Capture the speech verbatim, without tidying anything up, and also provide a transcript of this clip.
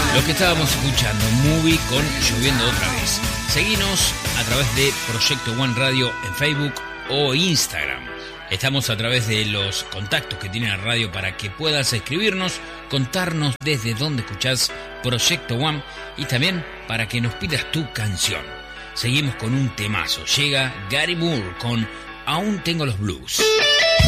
Lo que estábamos escuchando, Movie con Lloviendo Otra Vez. Seguinos a través de Proyecto One Radio en Facebook o Instagram. Estamos a través de los contactos que tiene la radio para que puedas escribirnos, contarnos desde dónde escuchás Proyecto One y también para que nos pidas tu canción. Seguimos con un temazo. Llega Gary Moore con Aún Tengo los Blues.